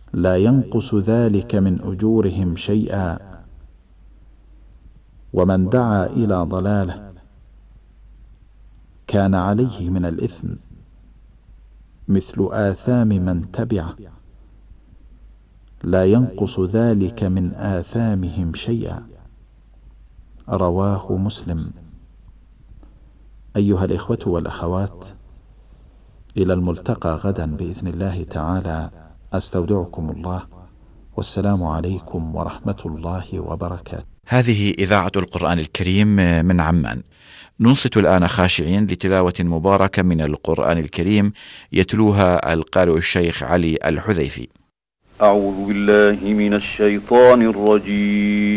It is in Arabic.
لا ينقص ذلك من أجورهم شيئا. ومن دعا إلى ضلاله كان عليه من الإثم مثل آثام من تبعه، لا ينقص ذلك من آثامهم شيئا. رواه مسلم. أيها الإخوة والأخوات، إلى الملتقى غدا بإذن الله تعالى. أستودعكم الله، والسلام عليكم ورحمة الله وبركاته. هذه إذاعة القرآن الكريم من عمان. ننصت الآن خاشعين لتلاوة مباركة من القرآن الكريم يتلوها القارئ الشيخ علي الحذيفي. أعوذ بالله من الشيطان الرجيم.